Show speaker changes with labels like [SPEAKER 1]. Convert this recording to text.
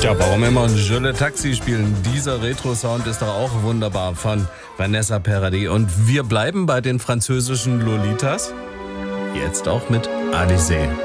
[SPEAKER 1] Tja, warum immer Je le Taxi spielen? Dieser Retro-Sound ist doch auch wunderbar von Vanessa Paradis. Und wir bleiben bei den französischen Lolitas. Jetzt auch mit Alizée.